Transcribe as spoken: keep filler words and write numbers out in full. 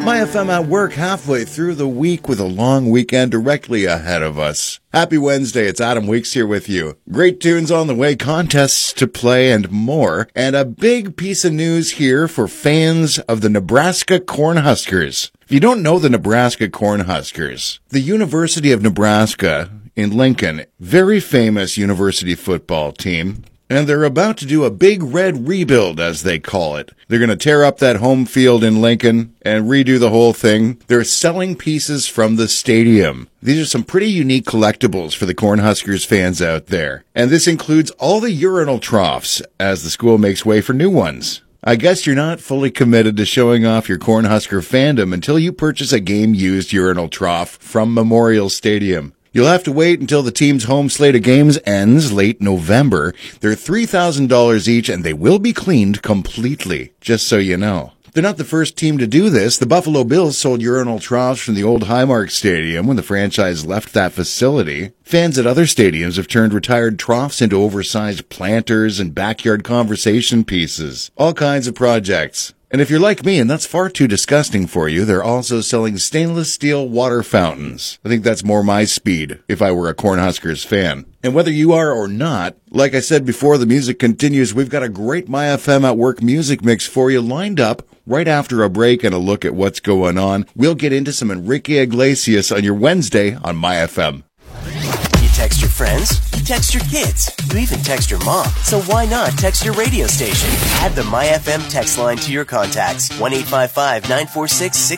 MyFM at work halfway through the week with a long weekend directly ahead of us. Happy Wednesday, it's Adam Weeks here with you. Great tunes on the way, contests to play, and more. And a big piece of news here for fans of the Nebraska Cornhuskers. If you don't know the Nebraska Cornhuskers, the University of Nebraska in Lincoln, very famous university football team. And they're about to do a big red rebuild, as they call it. They're going to tear up that home field in Lincoln and redo the whole thing. They're selling pieces from the stadium. These are some pretty unique collectibles for the Cornhuskers fans out there. And this includes all the urinal troughs as the school makes way for new ones. I guess you're not fully committed to showing off your Cornhusker fandom until you purchase a game-used urinal trough from Memorial Stadium. You'll have to wait until the team's home slate of games ends late November. They're three thousand dollars each, and they will be cleaned completely, just so you know. They're not the first team to do this. The Buffalo Bills sold urinal troughs from the old Highmark Stadium when the franchise left that facility. Fans at other stadiums have turned retired troughs into oversized planters and backyard conversation pieces. All kinds of projects. And if you're like me and that's far too disgusting for you, they're also selling stainless steel water fountains. I think that's more my speed if I were a Cornhuskers fan. And whether you are or not, like I said before the music continues, we've got a great MyFM at Work music mix for you lined up right after a break and a look at what's going on. We'll get into some Enrique Iglesias on your Wednesday on MyFM. Text your friends, you text your kids, you even text your mom. So why not text your radio station? Add the MyFM text line to your contacts. one eight five five, nine four six, six